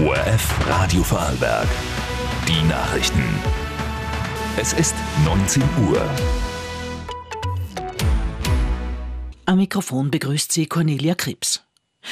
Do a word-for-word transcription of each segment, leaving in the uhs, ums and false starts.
O R F Radio Vorarlberg. Die Nachrichten. Es ist neunzehn Uhr. Am Mikrofon begrüßt sie Cornelia Krebs.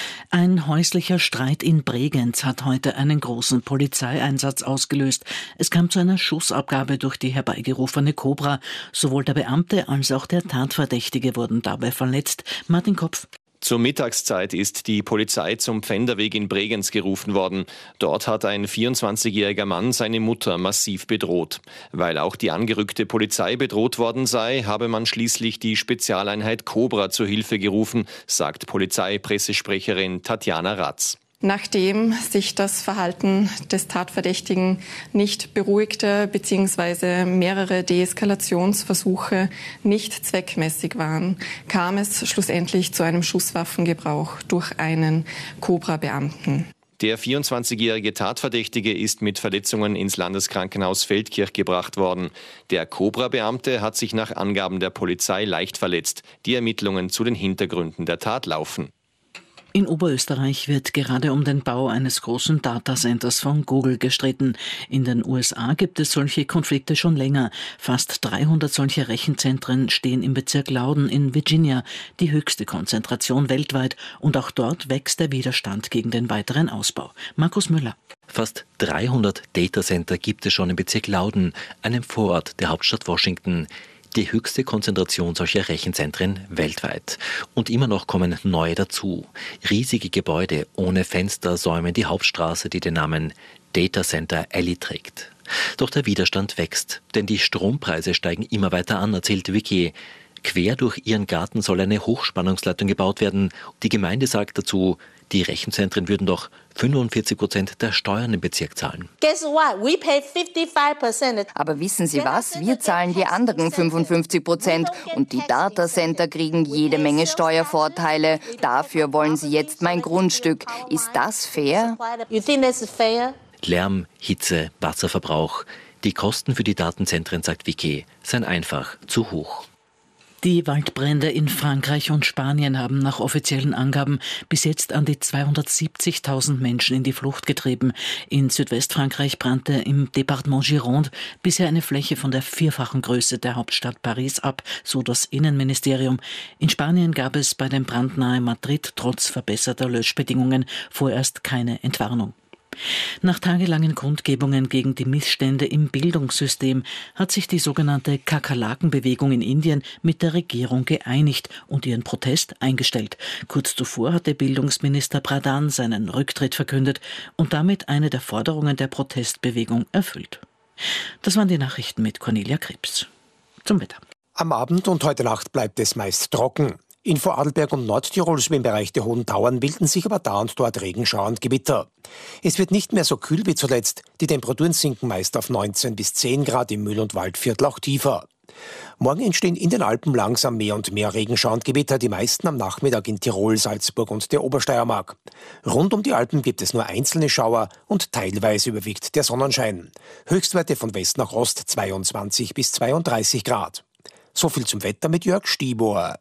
Ein häuslicher Streit in Bregenz hat heute einen großen Polizeieinsatz ausgelöst. Es kam zu einer Schussabgabe durch die herbeigerufene Cobra. Sowohl der Beamte als auch der Tatverdächtige wurden dabei verletzt. Martin Kopf. Zur Mittagszeit ist die Polizei zum Pfänderweg in Bregenz gerufen worden. Dort hat ein vierundzwanzigjähriger Mann seine Mutter massiv bedroht. Weil auch die angerückte Polizei bedroht worden sei, habe man schließlich die Spezialeinheit Cobra zur Hilfe gerufen, sagt Polizeipressesprecherin Tatjana Ratz. Nachdem sich das Verhalten des Tatverdächtigen nicht beruhigte bzw. mehrere Deeskalationsversuche nicht zweckmäßig waren, kam es schlussendlich zu einem Schusswaffengebrauch durch einen Cobra-Beamten. Der vierundzwanzigjährige Tatverdächtige ist mit Verletzungen ins Landeskrankenhaus Feldkirch gebracht worden. Der Cobra-Beamte hat sich nach Angaben der Polizei leicht verletzt. Die Ermittlungen zu den Hintergründen der Tat laufen. In Oberösterreich wird gerade um den Bau eines großen Datacenters von Google gestritten. In den U S A gibt es solche Konflikte schon länger. Fast dreihundert solcher Rechenzentren stehen im Bezirk Loudoun in Virginia, die höchste Konzentration weltweit. Und auch dort wächst der Widerstand gegen den weiteren Ausbau. Markus Müller. Fast dreihundert Datacenter gibt es schon im Bezirk Loudoun, einem Vorort der Hauptstadt Washington. Die höchste Konzentration solcher Rechenzentren weltweit. Und immer noch kommen neue dazu. Riesige Gebäude ohne Fenster säumen die Hauptstraße, die den Namen Data Center Alley trägt. Doch der Widerstand wächst, denn die Strompreise steigen immer weiter an, erzählt Vicky. Quer durch ihren Garten soll eine Hochspannungsleitung gebaut werden. Die Gemeinde sagt dazu, die Rechenzentren würden doch fünfundvierzig Prozent der Steuern im Bezirk zahlen. Guess what? We pay fifty-five percent. Aber wissen Sie was? Wir zahlen die anderen fünfundfünfzig Prozent und die Datacenter kriegen jede Menge Steuervorteile. Dafür wollen Sie jetzt mein Grundstück. Ist das fair? You think that's fair? Lärm, Hitze, Wasserverbrauch. Die Kosten für die Datenzentren, sagt Vicky, seien einfach zu hoch. Die Waldbrände in Frankreich und Spanien haben nach offiziellen Angaben bis jetzt an die zweihundertsiebzigtausend Menschen in die Flucht getrieben. In Südwestfrankreich brannte im Departement Gironde bisher eine Fläche von der vierfachen Größe der Hauptstadt Paris ab, so das Innenministerium. In Spanien gab es bei dem Brand nahe Madrid trotz verbesserter Löschbedingungen vorerst keine Entwarnung. Nach tagelangen Kundgebungen gegen die Missstände im Bildungssystem hat sich die sogenannte Kakerlakenbewegung in Indien mit der Regierung geeinigt und ihren Protest eingestellt. Kurz zuvor hatte Bildungsminister Pradhan seinen Rücktritt verkündet und damit eine der Forderungen der Protestbewegung erfüllt. Das waren die Nachrichten mit Cornelia Krebs. Zum Wetter. Am Abend und heute Nacht bleibt es meist trocken. In Vorarlberg und Nordtirol sowie im Bereich der Hohen Tauern bilden sich aber da und dort Regenschauer und Gewitter. Es wird nicht mehr so kühl wie zuletzt. Die Temperaturen sinken meist auf neunzehn bis zehn Grad, im Mühl- und Waldviertel auch tiefer. Morgen entstehen in den Alpen langsam mehr und mehr Regenschauer und Gewitter, die meisten am Nachmittag in Tirol, Salzburg und der Obersteiermark. Rund um die Alpen gibt es nur einzelne Schauer und teilweise überwiegt der Sonnenschein. Höchstwerte von West nach Ost zweiundzwanzig bis zweiunddreißig Grad. So viel zum Wetter mit Jörg Stieber.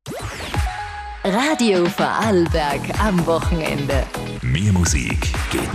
Radio Vorarlberg am Wochenende. Mehr Musik geht